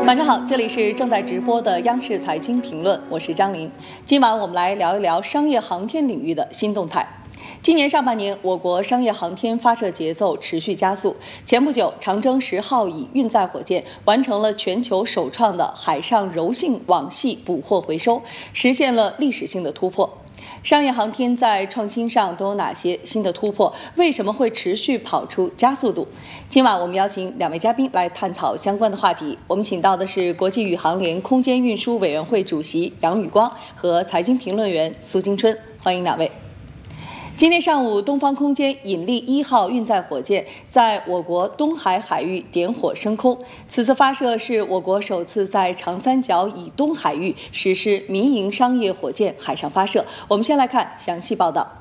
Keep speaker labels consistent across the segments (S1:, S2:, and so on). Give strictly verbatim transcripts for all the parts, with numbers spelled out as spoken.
S1: 晚上好，这里是正在直播的央视财经评论，我是张琳。今晚我们来聊一聊商业航天领域的新动态。今年上半年，我国商业航天发射节奏持续加速。前不久，长征十号乙运载火箭完成了全球首创的海上柔性网系捕获回收，实现了历史性的突破。商业航天在创新上都有哪些新的突破？为什么会持续跑出加速度？今晚我们邀请两位嘉宾来探讨相关的话题。我们请到的是国际宇航联空间运输委员会主席杨宇光和财经评论员苏金春，欢迎两位。今天上午，东方空间引力一号运载火箭在我国东海海域点火升空。此次发射是我国首次在长三角以东海域实施民营商业火箭海上发射。我们先来看详细报道。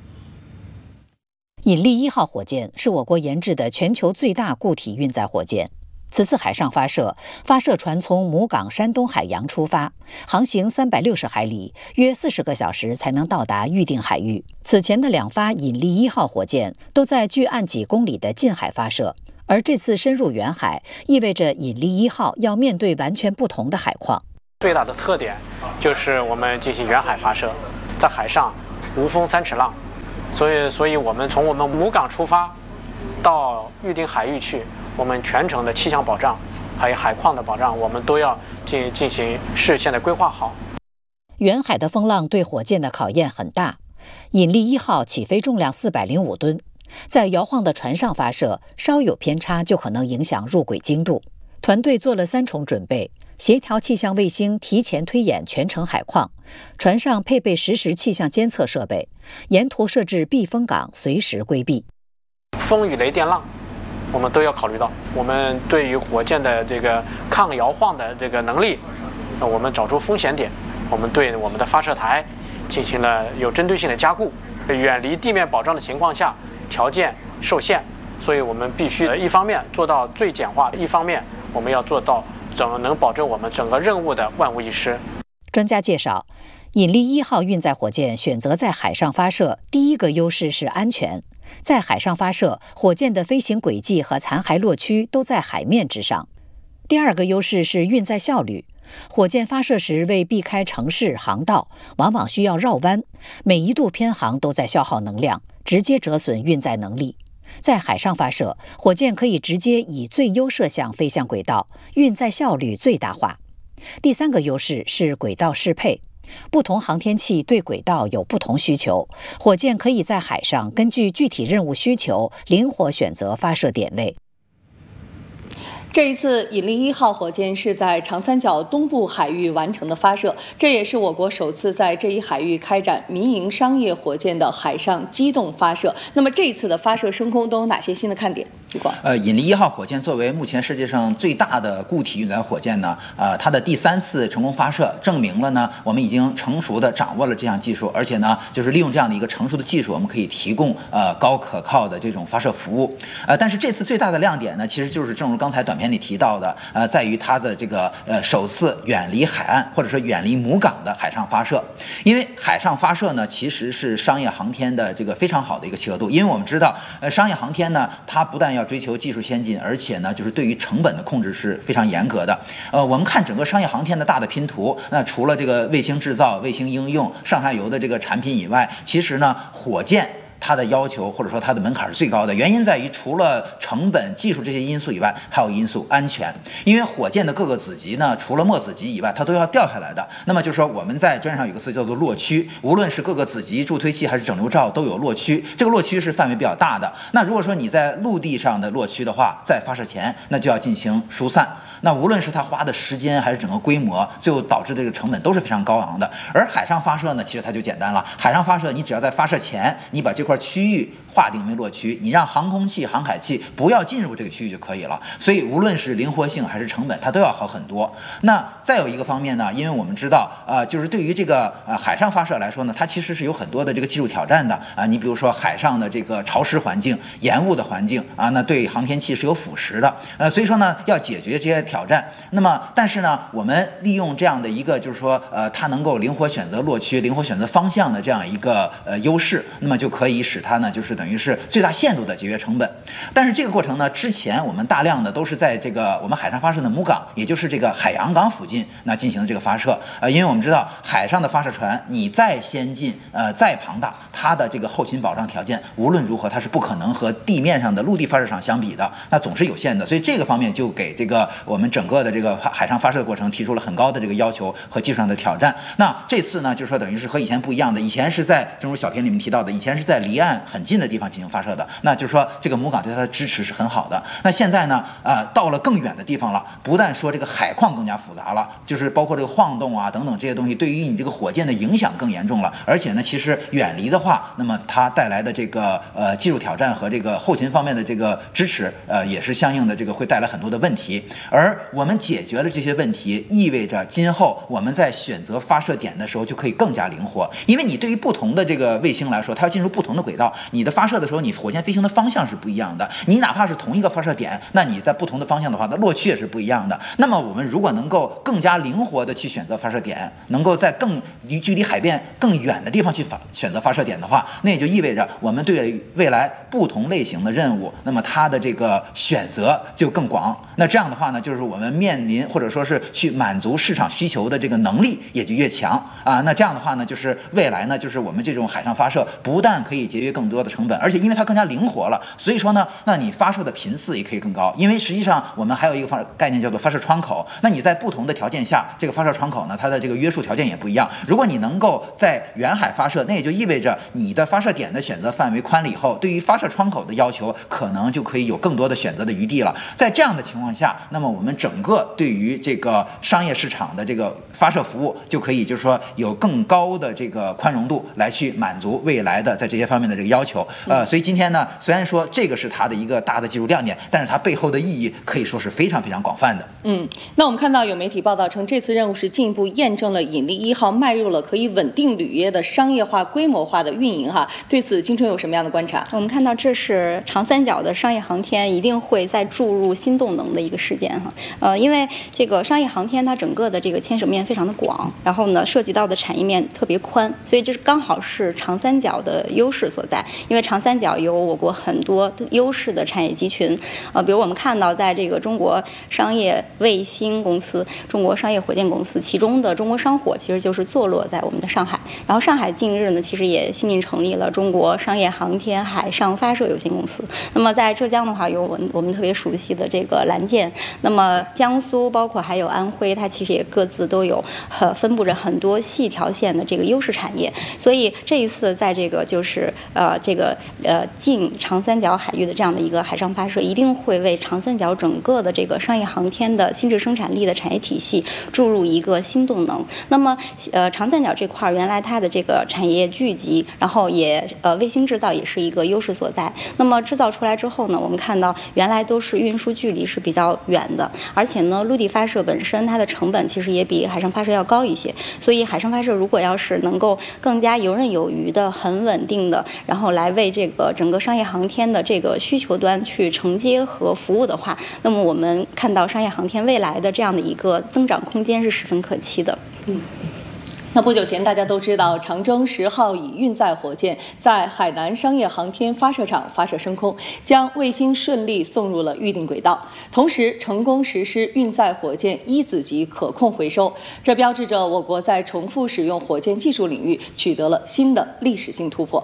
S2: 引力一号火箭是我国研制的全球最大固体运载火箭。此次海上发射，发射船从母港山东海洋出发，航行三百六十海里，约四十个小时才能到达预定海域。此前的两发引力一号火箭都在距岸几公里的近海发射，而这次深入远海，意味着引力一号要面对完全不同的海况。
S3: 最大的特点就是我们进行远海发射，在海上无风三尺浪，所以，所以我们从我们母港出发到预定海域去。我们全程的气象保障，还有海况的保障，我们都要进进行事先的规划好。
S2: 远海的风浪对火箭的考验很大。引力一号起飞重量四百零五吨，在摇晃的船上发射，稍有偏差就可能影响入轨精度。团队做了三重准备，协调气象卫星提前推演全程海况，船上配备实时气象监测设备，沿途设置避风港，随时规避
S3: 风雨雷电浪。我们都要考虑到，我们对于火箭的这个抗摇晃的这个能力，那我们找出风险点，我们对我们的发射台进行了有针对性的加固。远离地面保障的情况下，条件受限，所以我们必须一方面做到最简化，一方面我们要做到整能保证我们整个任务的万无一失。
S2: 专家介绍，引力一号运载火箭选择在海上发射，第一个优势是安全。在海上发射，火箭的飞行轨迹和残骸落区都在海面之上。第二个优势是运载效率，火箭发射时为避开城市航道，往往需要绕弯，每一度偏航都在消耗能量，直接折损运载能力。在海上发射，火箭可以直接以最优射向飞向轨道，运载效率最大化。第三个优势是轨道适配。不同航天器对轨道有不同需求，火箭可以在海上根据具体任务需求灵活选择发射点位。
S1: 这一次引力一号火箭是在长三角东部海域完成的发射，这也是我国首次在这一海域开展民营商业火箭的海上机动发射。那么这一次的发射升空都有哪些新的看点？
S4: 呃，引力一号火箭作为目前世界上最大的固体运载火箭呢，呃，它的第三次成功发射，证明了呢，我们已经成熟的掌握了这项技术，而且呢，就是利用这样的一个成熟的技术，我们可以提供呃高可靠的这种发射服务。呃，但是这次最大的亮点呢，其实就是正如刚才短片里提到的，呃，在于它的这个呃首次远离海岸或者说远离母港的海上发射。因为海上发射呢，其实是商业航天的这个非常好的一个契合度，因为我们知道，呃，商业航天呢，它不但要追求技术先进，而且呢，就是对于成本的控制是非常严格的。呃，我们看整个商业航天的大的拼图，那除了这个卫星制造、卫星应用、上下游的这个产品以外，其实呢，火箭它的要求或者说它的门槛是最高的，原因在于除了成本、技术这些因素以外，还有因素安全。因为火箭的各个子级呢，除了末子级以外，它都要掉下来的。那么就是说，我们在专业上有个词叫做落区，无论是各个子级助推器还是整流罩都有落区，这个落区是范围比较大的。那如果说你在陆地上的落区的话，在发射前那就要进行疏散。那无论是它花的时间还是整个规模，最后导致这个成本都是非常高昂的。而海上发射呢，其实它就简单了，海上发射你只要在发射前，你把这块区域划定为落区，你让航空器、航海器不要进入这个区域就可以了。所以无论是灵活性还是成本，它都要好很多。那再有一个方面呢，因为我们知道，呃，就是对于这个呃海上发射来说呢，它其实是有很多的这个技术挑战的啊、呃。你比如说海上的这个潮湿环境、盐雾的环境啊，那对航天器是有腐蚀的。呃，所以说呢，要解决这些挑战。那么，但是呢，我们利用这样的一个就是说，呃，它能够灵活选择落区、灵活选择方向的这样一个呃优势，那么就可以使它呢，就是等等于是最大限度的节约成本。但是这个过程呢，之前我们大量的都是在这个我们海上发射的母港，也就是这个海洋港附近那进行的这个发射。呃，因为我们知道海上的发射船，你再先进，呃，再庞大，它的这个后勤保障条件无论如何它是不可能和地面上的陆地发射场相比的，那总是有限的。所以这个方面就给这个我们整个的这个海上发射的过程提出了很高的这个要求和技术上的挑战。那这次呢，就是说等于是和以前不一样的，以前是在正如小片里面提到的，以前是在离岸很近的地方进行发射的，那就是说这个母港对它的支持是很好的。那现在呢，呃，到了更远的地方了，不但说这个海况更加复杂了，就是包括这个晃动啊等等这些东西，对于你这个火箭的影响更严重了。而且呢，其实远离的话，那么它带来的这个呃技术挑战和这个后勤方面的这个支持，呃，也是相应的这个会带来很多的问题。而我们解决了这些问题，意味着今后我们在选择发射点的时候就可以更加灵活，因为你对于不同的这个卫星来说，它要进入不同的轨道，你的发射的时候，你火箭飞行的方向是不一样的。你哪怕是同一个发射点，那你在不同的方向的话，那落区也是不一样的。那么我们如果能够更加灵活的去选择发射点，能够在更离距离海边更远的地方去发选择发射点的话，那也就意味着我们对未来不同类型的任务，那么它的这个选择就更广。那这样的话呢，就是我们面临或者说是去满足市场需求的这个能力也就越强啊。那这样的话呢，就是未来呢，就是我们这种海上发射不但可以节约更多的成本，而且因为它更加灵活了，所以说呢，那你发射的频次也可以更高。因为实际上我们还有一个发概念叫做发射窗口，那你在不同的条件下，这个发射窗口呢，它的这个约束条件也不一样。如果你能够在远海发射，那也就意味着你的发射点的选择范围宽了以后，对于发射窗口的要求可能就可以有更多的选择的余地了。在这样的情况下，那么我们整个对于这个商业市场的这个发射服务就可以就是说有更高的这个宽容度来去满足未来的在这些方面的这个要求。呃，所以今天呢，虽然说这个是它的一个大的技术亮点，但是它背后的意义可以说是非常非常广泛的。
S1: 嗯，那我们看到有媒体报道称，这次任务是进一步验证了引力一号迈入了可以稳定履约的商业化、规模化的运营哈。对此，金春有什么样的观察？
S5: 我们看到这是长三角的商业航天一定会再注入新动能的一个事件哈。呃，因为这个商业航天它整个的这个牵扯面非常的广，然后呢涉及到的产业面特别宽，所以这是刚好是长三角的优势所在。因为长三角有我国很多优势的产业集群，呃，比如我们看到在这个中国商业卫星公司、中国商业火箭公司，其中的中国商火其实就是坐落在我们的上海。然后上海近日呢，其实也新近成立了中国商业航天海上发射有限公司。那么在浙江的话，有我们我们特别熟悉的这个蓝箭。那么江苏包括还有安徽，它其实也各自都有呃分布着很多细条线的这个优势产业。所以这一次在这个就是呃这个呃进长三角海域的这样的一个海上发射，一定会为长三角整个的这个商业航天的新质生产力的产业体系注入一个新动能。那么呃长三角这块原来它的这个产业聚集，然后也呃卫星制造也是一个优势所在。那么制造出来之后呢，我们看到原来都是运输距离是比较远的，而且呢陆地发射本身它的成本其实也比海上发射要高一些。所以海上发射如果要是能够更加游刃有余的、很稳定的，然后来为这个整个商业航天的这个需求端去承接和服务的话，那么我们看到商业航天未来的这样的一个增长空间是十分可期的。
S1: 嗯。那不久前，大家都知道，长征十号乙运载火箭在海南商业航天发射场发射升空，将卫星顺利送入了预定轨道，同时成功实施运载火箭一子级可控回收，这标志着我国在重复使用火箭技术领域取得了新的历史性突破。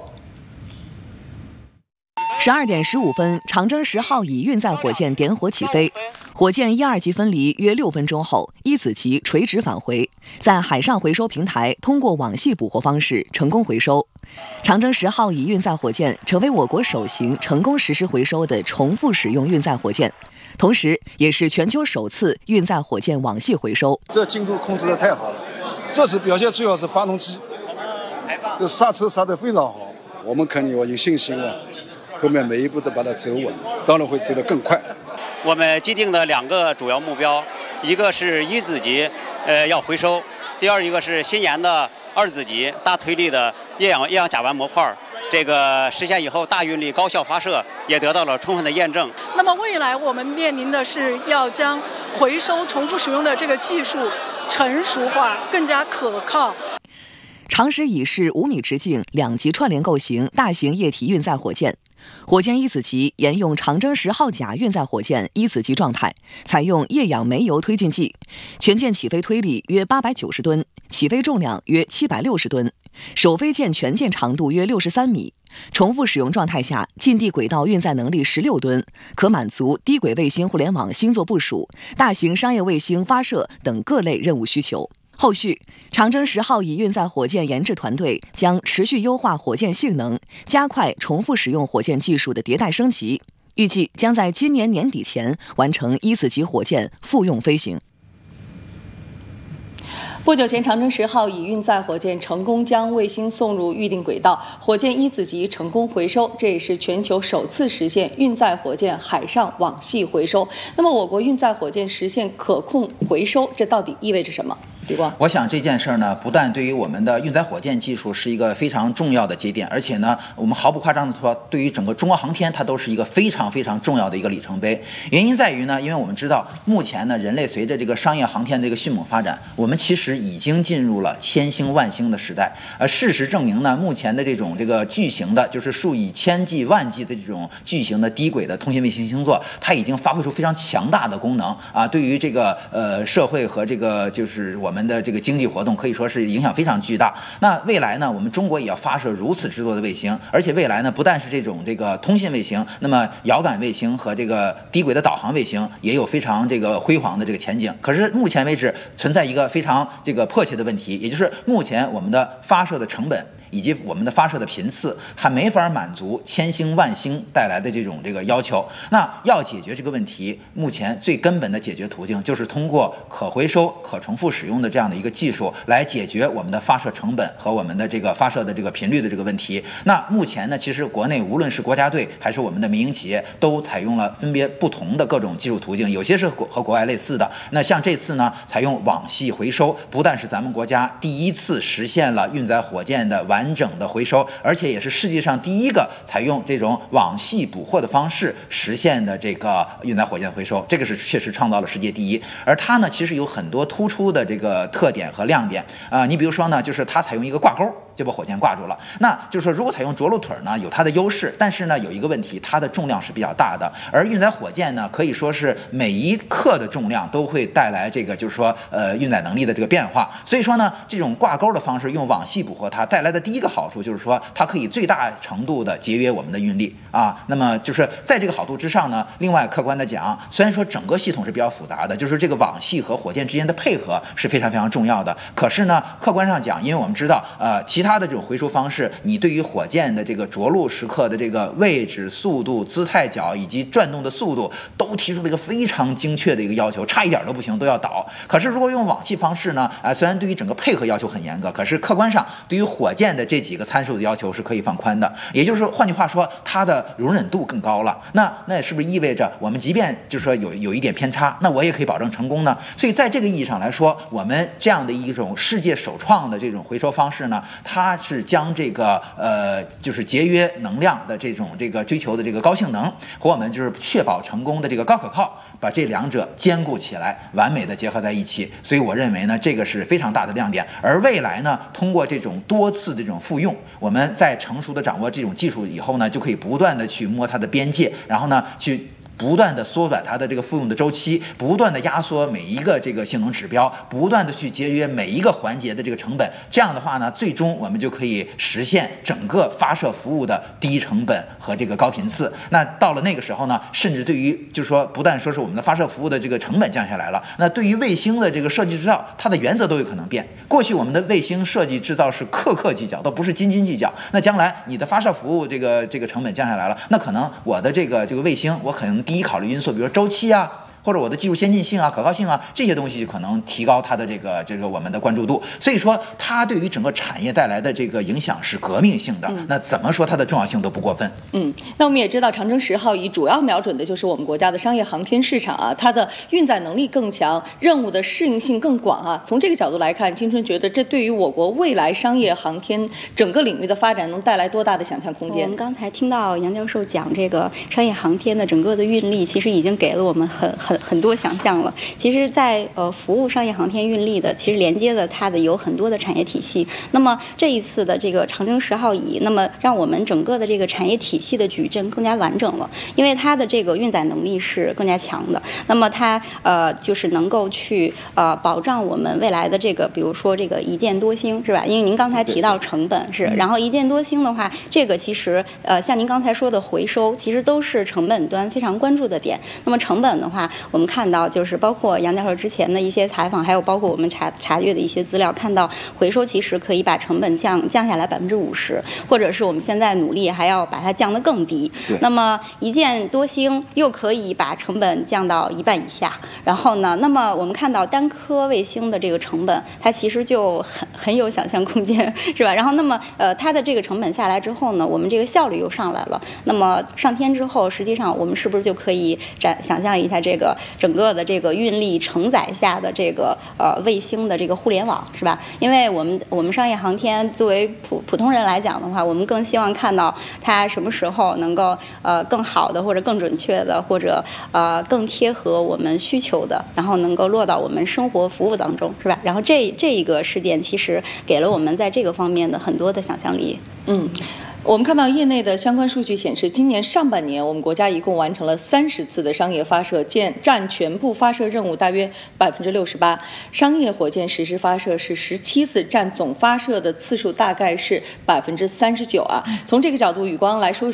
S6: 十二点十五分，长征十号乙运载火箭点火起飞，火箭一二级分离约六分钟后，一子级垂直返回，在海上回收平台通过网系捕获方式成功回收。长征十号乙运载火箭成为我国首型成功实施回收的重复使用运载火箭，同时也是全球首次运载火箭网系回收。
S7: 这精度控制的太好了，这次表现主要是发动机，这刹车刹得非常好，我们肯定我有信心了。后面每一步都把它走稳，当然会走得更快。
S8: 我们既定的两个主要目标，一个是一子级，呃要回收；第二一个是新研的二子级大推力的液氧液氧甲烷模块，这个实现以后大运力高效发射也得到了充分的验证。
S9: 那么未来我们面临的是要将回收重复使用的这个技术成熟化，更加可靠。
S6: 长十乙是五米直径两级串联构型大型液体运载火箭， 火箭一子级沿用长征十号甲运载火箭一子级状态，采用液氧煤油推进剂，全舰起飞推力约八百九十吨，起飞重量约七百六十吨，首飞舰全舰长度约六十三米。重复使用状态下，近地轨道运载能力十六吨，可满足低轨卫星互联网星座部署、大型商业卫星发射等各类任务需求。后续，长征十号乙运载火箭研制团队将持续优化火箭性能，加快重复使用火箭技术的迭代升级，预计将在今年年底前完成一子级火箭复用飞行。
S1: 不久前，长征十号乙运载火箭成功将卫星送入预定轨道，火箭一子级成功回收，这也是全球首次实现运载火箭海上网系回收。那么，我国运载火箭实现可控回收，这到底意味着什么？李光，
S4: 我想这件事儿呢，不但对于我们的运载火箭技术是一个非常重要的节点，而且呢，我们毫不夸张的说，对于整个中国航天，它都是一个非常非常重要的一个里程碑。原因在于呢，因为我们知道，目前呢，人类随着这个商业航天的这个迅猛发展，我们其实已经进入了千星万星的时代。而事实证明呢，目前的这种这个巨型的，就是数以千计万计的这种巨型的低轨的通信卫星星座，它已经发挥出非常强大的功能啊，对于这个呃社会和这个就是我们。我们的这个经济活动可以说是影响非常巨大。那未来呢，我们中国也要发射如此之多的卫星，而且未来呢，不但是这种这个通信卫星，那么遥感卫星和这个低轨的导航卫星也有非常这个辉煌的这个前景。可是目前为止存在一个非常这个迫切的问题，也就是目前我们的发射的成本以及我们的发射的频次还没法满足千星万星带来的这种这个要求。那要解决这个问题，目前最根本的解决途径就是通过可回收、可重复使用的这样的一个技术来解决我们的发射成本和我们的这个发射的这个频率的这个问题。那目前呢，其实国内无论是国家队还是我们的民营企业，都采用了分别不同的各种技术途径，有些是和国外类似的。那像这次呢，采用网系回收，不但是咱们国家第一次实现了运载火箭的完完整的回收，而且也是世界上第一个采用这种网系捕获的方式实现的这个运载火箭回收，这个是确实创造了世界第一。而它呢，其实有很多突出的这个特点和亮点啊、呃，你比如说呢，就是它采用一个挂钩就把火箭挂住了。那就是说，如果采用着陆腿呢，有它的优势，但是呢，有一个问题，它的重量是比较大的。而运载火箭呢，可以说是每一克的重量都会带来这个就是说呃运载能力的这个变化。所以说呢，这种挂钩的方式用网系捕获它带来的第一个好处就是说，它可以最大程度的节约我们的运力啊。那么就是在这个好处之上呢，另外客观的讲，虽然说整个系统是比较复杂的，就是这个网系和火箭之间的配合是非常非常重要的。可是呢，客观上讲，因为我们知道呃其他的这种回收方式，你对于火箭的这个着陆时刻的这个位置、速度、姿态角以及转动的速度，都提出了一个非常精确的一个要求，差一点都不行，都要倒。可是如果用网系方式呢，啊、呃，虽然对于整个配合要求很严格，可是客观上对于火箭的这几个参数的要求是可以放宽的。也就是说，换句话说，它的容忍度更高了。那那是不是意味着我们即便就是说有有一点偏差，那我也可以保证成功呢？所以在这个意义上来说，我们这样的一种世界首创的这种回收方式呢，它是将这个呃就是节约能量的这种这个追求的这个高性能和我们就是确保成功的这个高可靠，把这两者兼顾起来，完美的结合在一起。所以我认为呢，这个是非常大的亮点。而未来呢，通过这种多次的这种复用，我们在成熟的掌握这种技术以后呢，就可以不断的去摸它的边界，然后呢去不断的缩短它的这个复用的周期，不断的压缩每一个这个性能指标，不断的去节约每一个环节的这个成本。这样的话呢，最终我们就可以实现整个发射服务的低成本和这个高频次。那到了那个时候呢，甚至对于就是说，不但说是我们的发射服务的这个成本降下来了，那对于卫星的这个设计制造，它的原则都有可能变。过去我们的卫星设计制造是克克计较，都不是斤斤计较。那将来你的发射服务这个这个成本降下来了，那可能我的这个这个卫星，我可能第一考虑因素，比如说周期啊，或者我的技术先进性啊、可靠性啊，这些东西可能提高它的这个这个我们的关注度。所以说，它对于整个产业带来的这个影响是革命性的。嗯、那怎么说它的重要性都不过分。
S1: 嗯，那我们也知道，长征十号乙主要瞄准的就是我们国家的商业航天市场啊，它的运载能力更强，任务的适应性更广啊。从这个角度来看，金春觉得这对于我国未来商业航天整个领域的发展能带来多大的想象空间？
S5: 我们刚才听到杨教授讲这个商业航天的整个的运力，其实已经给了我们很很。 很很多想象了。其实在，在呃服务商业航天运力的，其实连接的它的有很多的产业体系。那么这一次的这个长征十号乙，那么让我们整个的这个产业体系的矩阵更加完整了，因为它的这个运载能力是更加强的。那么它呃就是能够去呃保障我们未来的这个，比如说这个一箭多星，是吧？因为您刚才提到成本是，然后一箭多星的话，这个其实呃像您刚才说的回收，其实都是成本端非常关注的点。那么成本的话，我们看到就是包括杨教授之前的一些采访，还有包括我们查查阅的一些资料，看到回收其实可以把成本降降下来百分之五十，或者是我们现在努力还要把它降得更低。那么一箭多星又可以把成本降到一半以下。然后呢，那么我们看到单颗卫星的这个成本，它其实就很很有想象空间，是吧？然后那么呃它的这个成本下来之后呢，我们这个效率又上来了。那么上天之后，实际上我们是不是就可以展想象一下这个整个的这个运力承载下的这个呃卫星的这个互联网，是吧？因为我们我们商业航天作为普普通人来讲的话，我们更希望看到它什么时候能够呃更好的或者更准确的或者呃更贴合我们需求的，然后能够落到我们生活服务当中，是吧？然后这这一个事件其实给了我们在这个方面的很多的想象力。
S1: 嗯。我们看到业内的相关数据显示，今年上半年我们国家一共完成了三十次的商业发射，占占全部发射任务大约百分之六十八。商业火箭实施发射是十七次，占总发射的次数大概是百分之三十九啊。从这个角度，宇光来说。